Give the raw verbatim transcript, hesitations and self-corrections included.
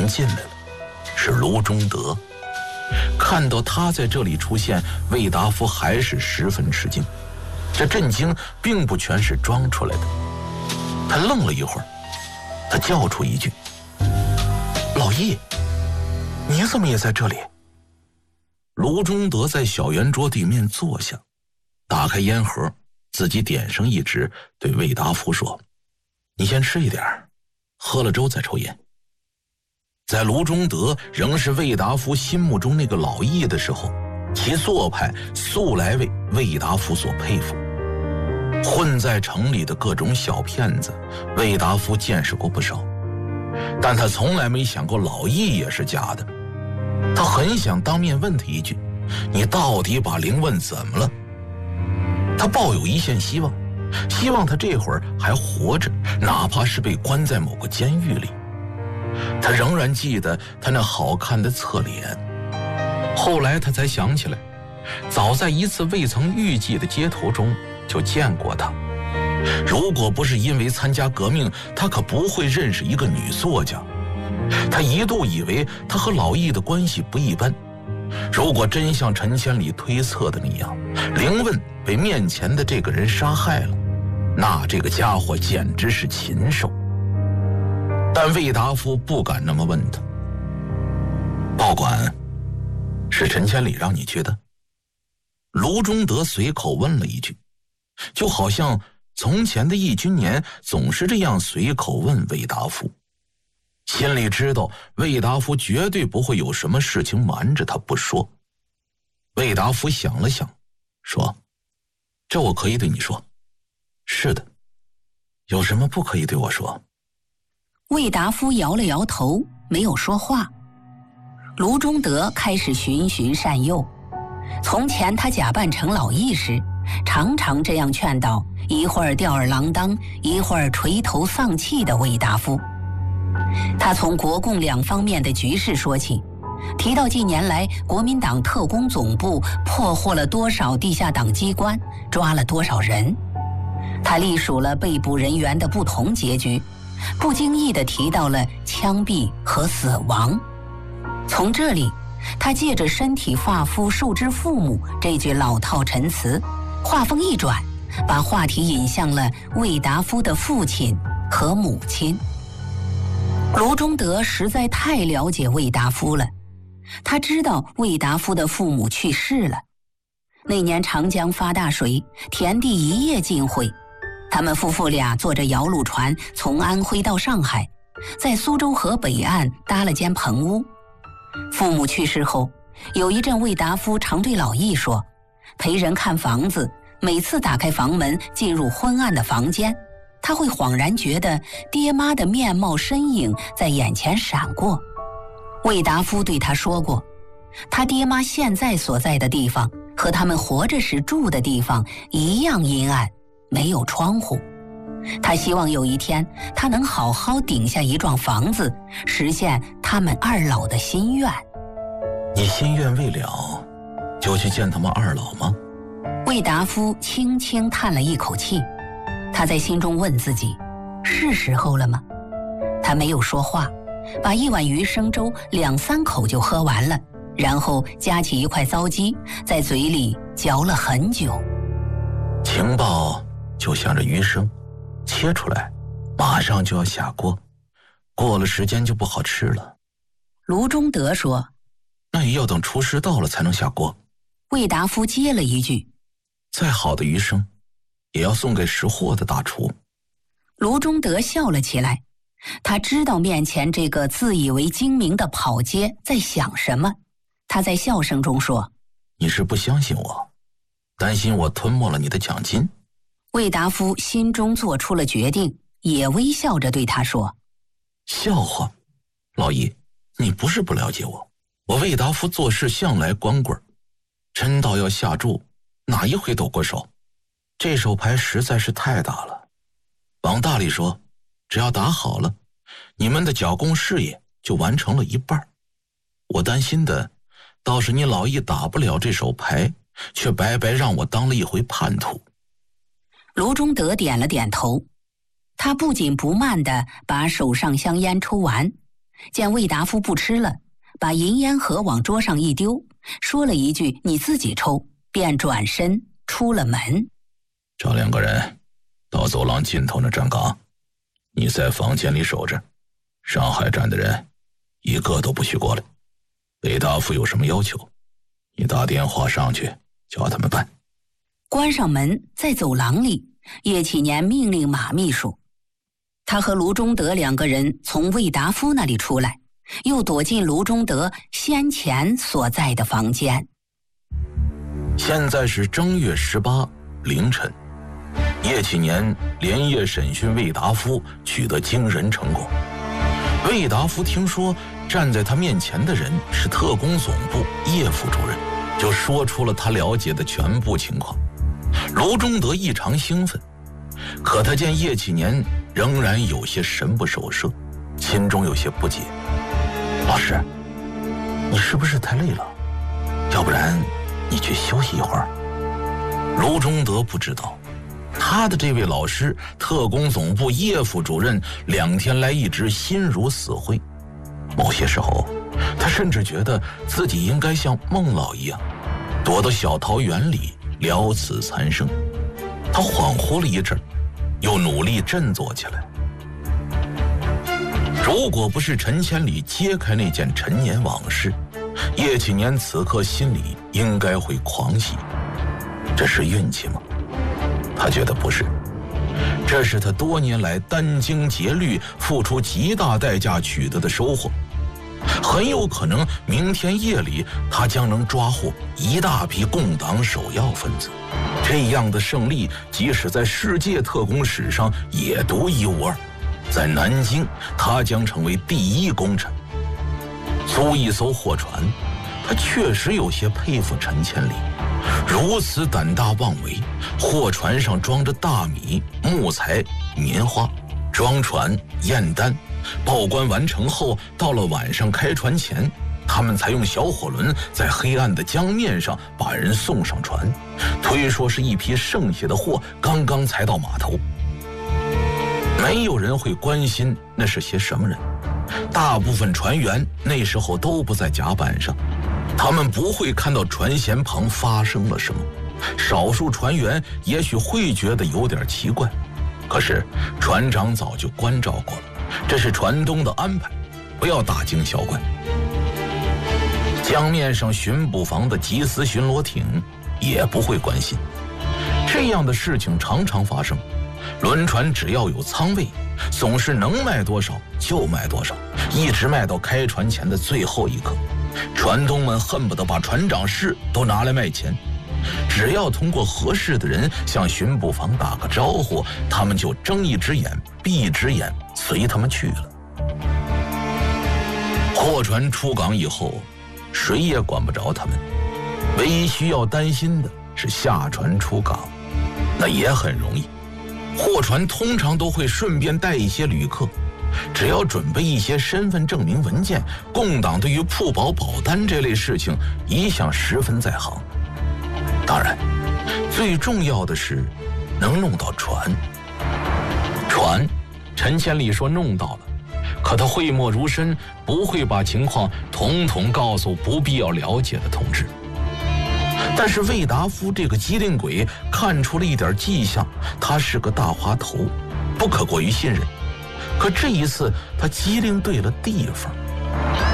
进来了，是卢中德。看到他在这里出现，魏达夫还是十分吃惊。这震惊并不全是装出来的。他愣了一会儿，他叫出一句：“老易，你怎么也在这里？”卢中德在小圆桌对面坐下，打开烟盒，自己点上一支，对魏达夫说：“你先吃一点，喝了粥再抽烟。”在卢中德仍是魏达夫心目中那个老易的时候，其做派素来为魏达夫所佩服。混在城里的各种小骗子，魏达夫见识过不少，但他从来没想过老易也是假的。他很想当面问他一句：“你到底把灵问怎么了？”他抱有一线希望，希望他这会儿还活着，哪怕是被关在某个监狱里。他仍然记得他那好看的侧脸。后来他才想起来，早在一次未曾预计的街头中就见过他。如果不是因为参加革命，他可不会认识一个女作家。他一度以为他和老易的关系不一般。如果真像陈千里推测的那样，灵问被面前的这个人杀害了，那这个家伙简直是禽兽。但魏达夫不敢那么问他。报馆是陈千里让你去的？卢中德随口问了一句，就好像从前的易君年总是这样随口问魏达夫，心里知道魏达夫绝对不会有什么事情瞒着他不说。魏达夫想了想，说：“这我可以对你说。”“是的，有什么不可以对我说？” 魏达夫摇了摇头，没有说话。卢中德开始循循善诱。从前他假扮成老易时，常常这样劝导一会儿吊儿郎当，一会儿垂头丧气的魏达夫。他从国共两方面的局势说起，提到近年来国民党特工总部破获了多少地下党机关，抓了多少人。他历数了被捕人员的不同结局，不经意地提到了枪毙和死亡。从这里，他借着身体发肤受之父母这句老套陈词，话锋一转，把话题引向了魏达夫的父亲和母亲。卢中德实在太了解魏达夫了，他知道魏达夫的父母去世了。那年长江发大水，田地一夜尽毁，他们夫妇俩坐着摇橹船从安徽到上海，在苏州河北岸搭了间棚屋。父母去世后，有一阵魏达夫常对老易说，陪人看房子，每次打开房门进入昏暗的房间，他会恍然觉得爹妈的面貌身影在眼前闪过。魏达夫对他说过，他爹妈现在所在的地方和他们活着时住的地方一样阴暗，没有窗户。他希望有一天他能好好顶下一幢房子，实现他们二老的心愿。 你心愿未了，就去见他们二老吗？ 魏达夫轻轻叹了一口气，他在心中问自己，是时候了吗？他没有说话，把一碗鱼生粥两三口就喝完了，然后夹起一块糟鸡，在嘴里嚼了很久。 情报就像这鱼生，切出来马上就要下锅，过了时间就不好吃了。 卢中德说， 那也要等厨师到了才能下锅。 魏达夫接了一句， 再好的鱼生也要送给识货的大厨。 卢中德笑了起来，他知道面前这个自以为精明的跑街在想什么。他在笑声中说， 你是不相信我，担心我吞没了你的奖金？ 魏达夫心中做出了决定，也微笑着对他说， 笑话，老易，你不是不了解我，我魏达夫做事向来光棍，真到要下注，哪一回抖过手？这手牌实在是太大了。往大里说，只要打好了，你们的剿共事业就完成了一半。我担心的倒是你老易打不了这手牌，却白白让我当了一回叛徒。 卢中德点了点头，他不紧不慢地把手上香烟抽完， 见魏达夫不吃了，把银烟盒往桌上一丢，说了一句你自己抽，便转身出了门。 找两个人到走廊尽头那站岗，你在房间里守着，上海站的人一个都不许过来。魏达夫有什么要求，你打电话上去叫他们办。 关上门，在走廊里，叶启年命令马秘书，他和卢中德两个人从魏达夫那里出来，又躲进卢中德先前所在的房间。 现在是正月十八凌晨，叶启年连夜审讯魏达夫，取得惊人成果。魏达夫听说站在他面前的人是特工总部叶副主任，就说出了他了解的全部情况。卢中德异常兴奋，可他见叶启年仍然有些神不守舍，心中有些不解。老师，你是不是太累了？要不然你去休息一会儿。卢中德不知道，他的这位老师特工总部叶副主任两天来一直心如死灰，某些时候他甚至觉得自己应该像孟老一样躲到小桃园里了此残生。他恍惚了一阵，又努力振作起来。如果不是陈千里揭开那件陈年往事，叶启年此刻心里应该会狂喜。这是运气吗？他觉得不是，这是他多年来殚精竭虑付出极大代价取得的收获。很有可能明天夜里他将能抓获一大批共党首要分子，这样的胜利即使在世界特工史上也独一无二。在南京他将成为第一功臣。租一艘货船，他确实有些佩服陈千里，如此胆大妄为。货船上装着大米、木材、棉花，装船验单，报关完成后，到了晚上开船前，他们才用小火轮在黑暗的江面上把人送上船，推说是一批剩下的货刚刚才到码头。没有人会关心那是些什么人，大部分船员那时候都不在甲板上，他们不会看到船舷旁发生了什么。少数船员也许会觉得有点奇怪，可是船长早就关照过了，这是船东的安排，不要大惊小怪。江面上巡捕房的缉私巡逻艇也不会关心，这样的事情常常发生。轮船只要有舱位，总是能卖多少就卖多少，一直卖到开船前的最后一刻。船东们恨不得把船长室都拿来卖钱，只要通过合适的人向巡捕房打个招呼，他们就睁一只眼闭一只眼，随他们去了。货船出港以后，谁也管不着他们，唯一需要担心的是下船出港，那也很容易。货船通常都会顺便带一些旅客，只要准备一些身份证明文件，共党对于铺保保单这类事情一向十分在行。当然，最重要的是能弄到船。船，陈千里说弄到了，可他讳莫如深，不会把情况统统告诉不必要了解的同志。但是魏达夫这个机灵鬼看出了一点迹象，他是个大滑头，不可过于信任。可这一次他机灵对了地方。